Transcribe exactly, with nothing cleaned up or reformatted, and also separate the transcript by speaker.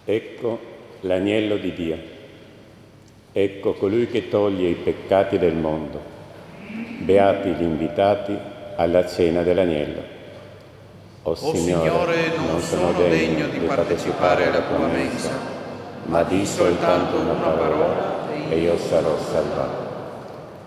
Speaker 1: Ecco l'agnello di Dio. Ecco colui che toglie i peccati del mondo. Beati gli invitati alla cena dell'agnello. O,
Speaker 2: o Signore, non sono degno di partecipare alla tua mensa, ma di soltanto una parola e io sarò salvato.